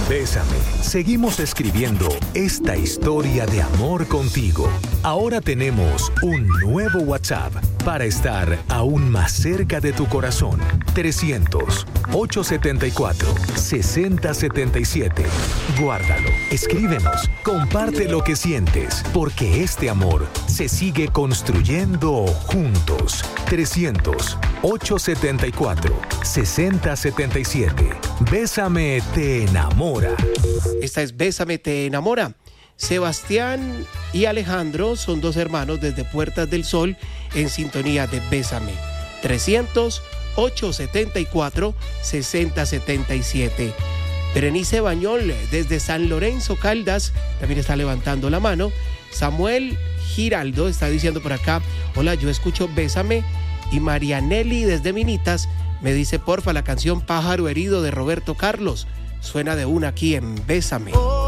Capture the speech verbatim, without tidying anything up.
Bésame. Seguimos escribiendo esta historia de amor contigo. Ahora tenemos un nuevo WhatsApp para estar aún más cerca de tu corazón. trescientos, ochocientos setenta y cuatro, sesenta setenta y siete. Guárdalo, escríbenos, comparte lo que sientes, porque este amor se sigue construyendo juntos. trescientos, ochocientos setenta y cuatro, sesenta setenta y siete. Bésame te enamora. Esta es Bésame te enamora. Sebastián y Alejandro son dos hermanos desde Puertas del Sol en sintonía de Bésame. trescientos, ochocientos setenta y cuatro, sesenta setenta y siete. Berenice Bañol desde San Lorenzo Caldas también está levantando la mano. Samuel Giraldo está diciendo por acá: hola, yo escucho Bésame. Y Marianelli desde Minitas me dice: porfa, la canción Pájaro Herido de Roberto Carlos. Suena de una aquí en Bésame.